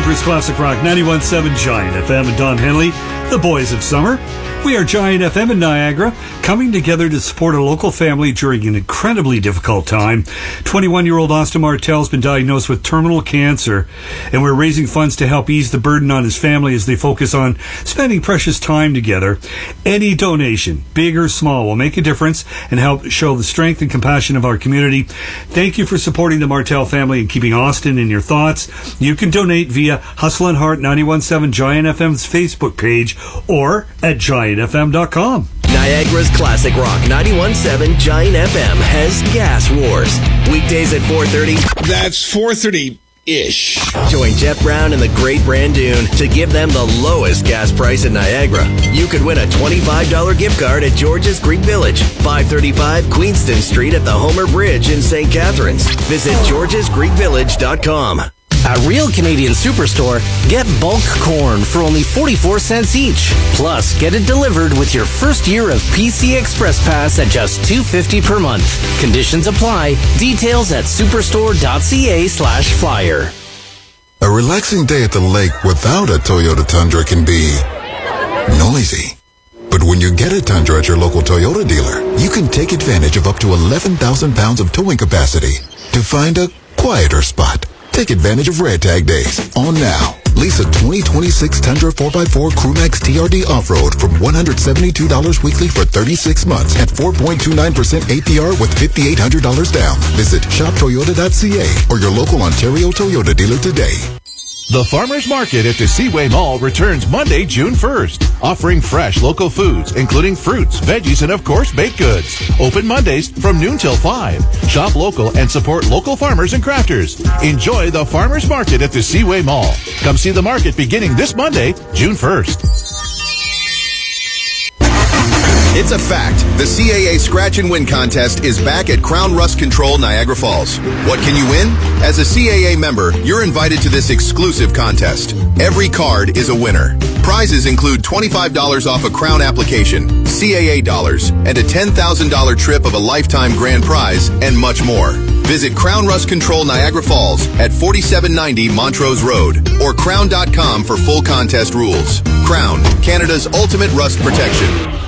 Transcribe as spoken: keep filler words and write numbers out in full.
Niagara's Classic Rock ninety-one point seven Giant F M and Don Henley, the boys of summer. We are Giant F M in Niagara, coming together to support a local family during an incredibly difficult time. twenty-one-year-old Austin Martel has been diagnosed with terminal cancer, and we're raising funds to help ease the burden on his family as they focus on spending precious time together. Any donation, big or small, will make a difference and help show the strength and compassion of our community. Thank you for supporting the Martel family and keeping Austin in your thoughts. You can donate via Hustle and Heart ninety-one point seven Giant F M's Facebook page or at giant f m dot com. Niagara's Classic Rock ninety-one point seven Giant F M has Gas Wars. Weekdays at four thirty. That's four thirty-ish. Join Jeff Brown and the Great Brandoon to give them the lowest gas price in Niagara. You could win a twenty-five dollars gift card at George's Greek Village, five thirty-five Queenston Street at the Homer Bridge in Saint Catharines. Visit georges greek village dot com. At Real Canadian Superstore, get bulk corn for only forty-four cents each. Plus, get it delivered with your first year of P C Express Pass at just two dollars and fifty cents per month. Conditions apply. Details at superstore.ca slash flyer. A relaxing day at the lake without a Toyota Tundra can be noisy. But when you get a Tundra at your local Toyota dealer, you can take advantage of up to eleven thousand pounds of towing capacity to find a quieter spot. Take advantage of Red Tag Days on now. Lease a twenty twenty-six Tundra four by four Crewmax T R D Off-Road from one hundred seventy-two dollars weekly for thirty-six months at four point two nine percent A P R with five thousand eight hundred dollars down. Visit shop toyota dot c a or your local Ontario Toyota dealer today. The Farmers Market at the Seaway Mall returns Monday, June first, offering fresh local foods, including fruits, veggies, and of course, baked goods. Open Mondays from noon till five. Shop local and support local farmers and crafters. Enjoy the Farmers Market at the Seaway Mall. Come see the market beginning this Monday, June first. It's a fact. The C A A Scratch and Win contest is back at Crown Rust Control, Niagara Falls. What can you win? As a C A A member, you're invited to this exclusive contest. Every card is a winner. Prizes include twenty-five dollars off a Crown application, C A A dollars, and a ten thousand dollars trip of a lifetime grand prize, and much more. Visit Crown Rust Control Niagara Falls at forty-seven ninety Montrose Road or crown dot com for full contest rules. Crown, Canada's ultimate rust protection.